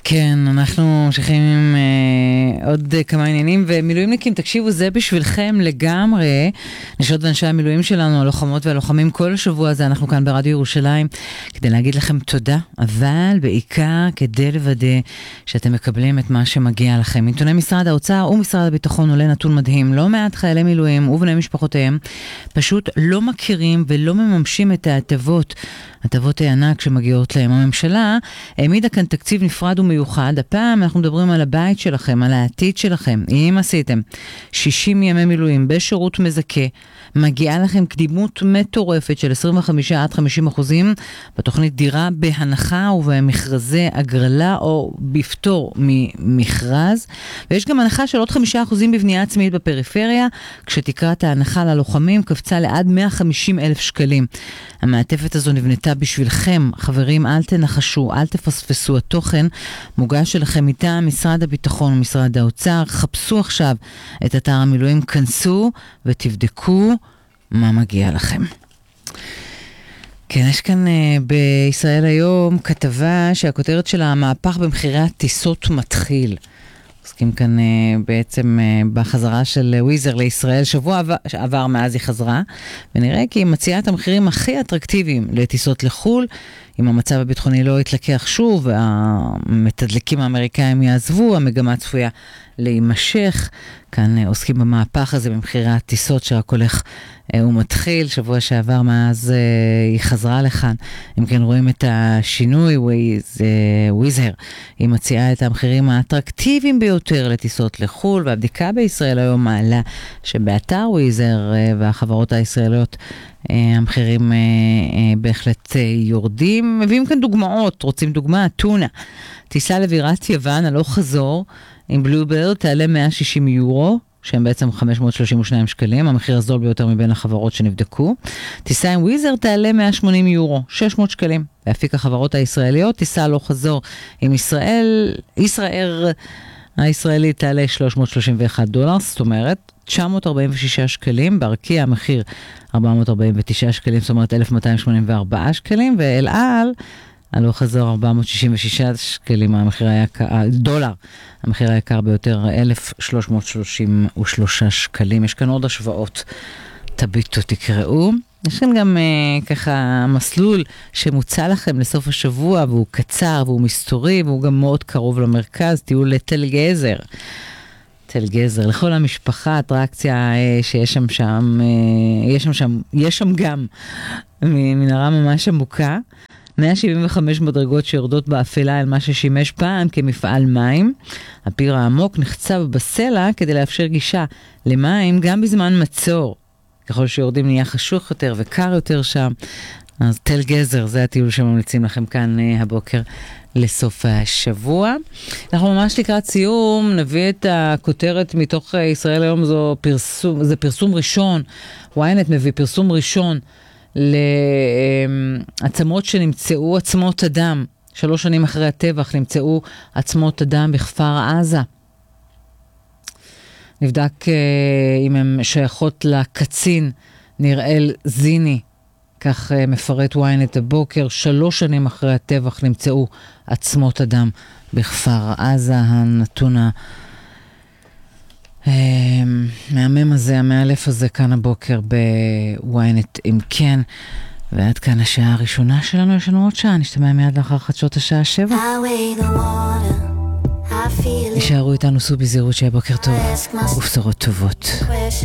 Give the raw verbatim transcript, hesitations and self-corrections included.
כן, אנחנו ממשיכים עם אה, עוד אה, כמה עניינים, ומילואימניקים, תקשיבו, זה בשבילכם לגמרי. נשות ואנשי המילואים שלנו, הלוחמות והלוחמים, כל השבוע הזה אנחנו כאן ברדיו ירושלים, כדי להגיד לכם תודה, אבל בעיקר כדי לוודא שאתם מקבלים את מה שמגיע לכם. מנתוני משרד האוצר ומשרד הביטחון עולה נתון מדהים, לא מעט חיילי מילואים ובני משפחותיהם פשוט לא מכירים ולא מממשים את ההטבות, הטבות הענק שמגיעות להם. הממשלה העמידה כאן תקציב נפרד ומיוחד. הפעם אנחנו מדברים על הבית שלכם, על העתיד שלכם. אם עשיתם שישים ימי מילואים בשירות מזכה, מגיעה לכם קדימות מטורפת של עשרים וחמישה עד חמישים אחוזים בתוכנית דירה בהנחה ובמכרזי הגרלה או בפטור ממכרז. ויש גם הנחה של עוד חמישה אחוזים בבנייה עצמית בפריפריה, כשתקרת ההנחה ללוחמים קפצה לעד מאה וחמישים אלף שקלים. המעטפת הזו נבנתה בשבילכם, חברים, אל תנחשו, אל תפספסו. התוכן מוגש שלכם מטעם משרד הביטחון ומשרד האוצר. חפשו עכשיו את אתר המילואים, כנסו ותבדקו מה מגיע לכם. כן, יש כאן uh, בישראל היום כתבה שהכותרת של המהפך במחירי הטיסות מתחיל. עוסקים כאן uh, בעצם uh, בחזרה של וויזר לישראל. שבוע עבר, עבר מאז היא חזרה, ונראה כי היא מציעה את המחירים הכי אטרקטיביים לטיסות לחול. אם המצב הביטחוני לא יתלקח שוב, המתדלקים האמריקאים יעזבו, המגמה צפויה להימשך. כאן uh, עוסקים במהפך הזה במחירי הטיסות שרק הולך uh, ומתחיל. שבוע שעבר מאז uh, היא חזרה לכאן. אם כן רואים את השינוי, וויזר היא מציעה את המחירים האטרקטיביים ביותר לטיסות לחול, והבדיקה בישראל היום מעלה שבאתר וויזר uh, והחברות הישראליות uh, המחירים uh, uh, בהחלט uh, יורדים. מביאים כאן דוגמאות, רוצים דוגמה? טונה. טיסה לבירת יוון הלוך חזור עם בלובר תעלה מאה ושישים יורו, שהם בעצם חמש מאות שלושים ושניים שקלים, המחיר הזול ביותר מבין החברות שנבדקו. טיסה עם וויזר תעלה מאה ושמונים יורו, שש מאות שקלים. להפיק החברות הישראליות, טיסה הלוך חזור עם ישראל, ישראל הישראלית תעלה שלוש מאות שלושים ואחד דולר, זאת אומרת תשע מאות ארבעים ושישה שקלים, בארקיע המחיר ארבע מאות ארבעים ותשעה שקלים, זאת אומרת אלף מאתיים שמונים וארבעה שקלים, ואל על הלוך חזור ארבע מאות שישים ושישה שקלים, המחיר היקר, דולר, המחיר היקר ביותר אלף שלוש מאות שלושים ושלושה שקלים. יש כאן עוד השוואות, תביטו, תקראו. יש כאן גם אה, ככה מסלול שמוצע לכם לסוף השבוע, והוא קצר והוא מסתורי, והוא גם מאוד קרוב למרכז, תהיו לתל גזר. תל גזר, לכל המשפחה, אטרקציה אה, שיש שם שם, אה, יש שם שם, יש שם גם מנהרה ממש עמוקה, מאה שבעים וחמש מדרגות שיורדות באפלה על מה ששימש פעם כמפעל מים. הפיר העמוק נחצב בסלע כדי לאפשר גישה למים גם בזמן מצור. ככל שיורדים נהיה חשוך יותר וקר יותר שם. אז תל גזר, זה הטיול שממליצים לכם כאן uh, הבוקר לסוף השבוע. אנחנו ממש לקראת סיום, נביא את הכותרת מתוך ישראל היום, זו פרסום, זה פרסום ראשון, וויינט מביא פרסום ראשון לעצמות שנמצאו, עצמות אדם. שלוש שנים אחרי הטבח נמצאו עצמות אדם בכפר עזה. נבדק uh, אם הן שייכות לקצין נראל זיני, כך uh, מפרט וויינט הבוקר. שלוש שנים אחרי הטבח נמצאו עצמות אדם בכפר עזה. הנתון המהמם הזה, המאלף הזה, כאן הבוקר בוויינט. אם כן, ועד כאן השעה הראשונה שלנו. יש לנו עוד שעה, נשתמע מיד לאחר חדשות השעה שבע. נשארו איתנו, סעו בזהירות, שיהיה בוקר טוב ובשורות טובות.